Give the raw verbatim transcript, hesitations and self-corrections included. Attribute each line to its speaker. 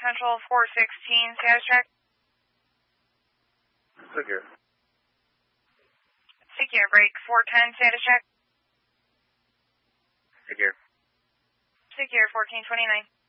Speaker 1: Central four sixteen, status check.
Speaker 2: Secure.
Speaker 1: Secure, break four ten, status check.
Speaker 2: Secure.
Speaker 1: Secure fourteen twenty-nine.